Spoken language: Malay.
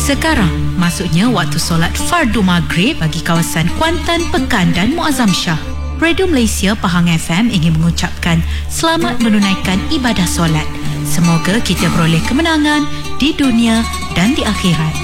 Sekarang, maksudnya waktu solat Fardu Maghrib bagi kawasan Kuantan, Pekan dan Muazzam Shah. Radio Malaysia Pahang FM ingin mengucapkan selamat menunaikan ibadah solat. Semoga kita beroleh kemenangan di dunia dan di akhirat.